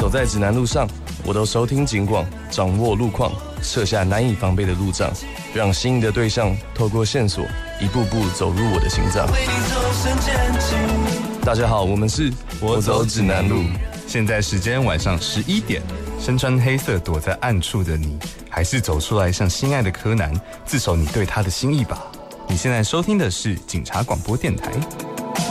走在指南路上，我都收听警广，掌握路况，设下难以防备的路障，让心仪的对象透过线索一步步走入我的心脏。大家好，我们是我走指南路。 现在时间晚上11点，身穿黑色躲在暗处的你，还是走出来向心爱的柯南自首你对他的心意吧。你现在收听的是警察广播电台。